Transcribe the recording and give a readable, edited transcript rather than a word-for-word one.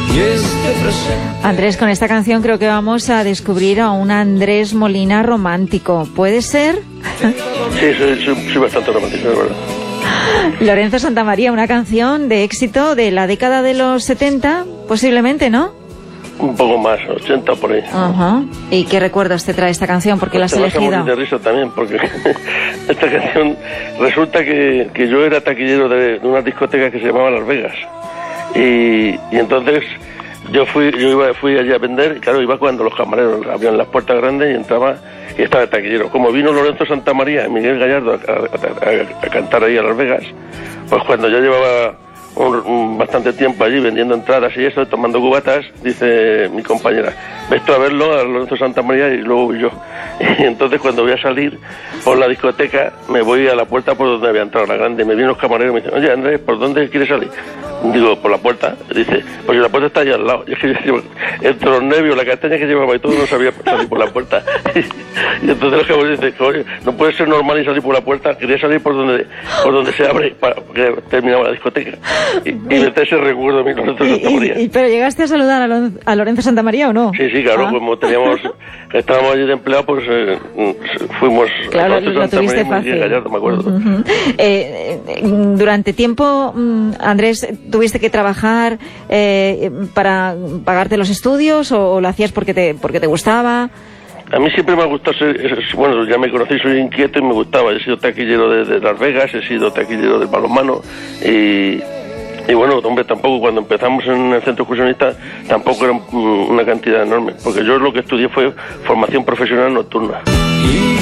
Andrés, con esta canción creo que vamos a descubrir a un Andrés Molina romántico. ¿Puede ser? Sí, soy bastante romántico, de verdad. Lorenzo Santamaría, una canción de éxito de la década de los 70, posiblemente, ¿no? Un poco más, 80 por ahí. Ajá. ¿Y qué recuerdos te trae esta canción? ¿Por qué la has elegido? Te vas a morir de risa también, porque esta canción resulta que yo era taquillero de una discoteca que se llamaba Las Vegas. Y entonces yo fui allí a vender, y claro, iba cuando los camareros abrían las puertas grandes y entraba y estaba el taquillero. Como vino Lorenzo Santamaría y Miguel Gallardo a cantar ahí a Las Vegas, pues cuando yo llevaba bastante tiempo allí vendiendo entradas y eso, tomando cubatas, dice mi compañera, ves tú a verlo, a Lorenzo Santamaría, y luego voy yo. Y entonces cuando voy a salir por la discoteca, me voy a la puerta por donde había entrado la grande, y me vienen los camareros y me dicen, oye Andrés, ¿por dónde quieres salir? Digo, por la puerta. Dice, pues la puerta está allá al lado. Y es que yo, entre los nervios, la castaña que llevaba y todo, no sabía salir por la puerta. Y entonces los camareros dicen, oye, no puede ser normal y salir por la puerta, quería salir por donde se abre para que terminaba la discoteca. Y me trae ese recuerdo a mí, Lorenzo Santamaría. ¿Pero llegaste a saludar a Lorenzo Santamaría o no? Sí, claro, como estábamos allí de empleado, pues fuimos claro, a lo tuviste fácil. Gallardo, me acuerdo. Durante tiempo, Andrés, ¿tuviste que trabajar para pagarte los estudios o lo hacías porque te gustaba? A mí siempre me ha gustado bueno, ya me conocí, soy inquieto y me gustaba. He sido taquillero de Las Vegas, he sido taquillero del balonmano y bueno, hombre, tampoco cuando empezamos en el centro excursionista tampoco era una cantidad enorme, porque yo lo que estudié fue formación profesional nocturna.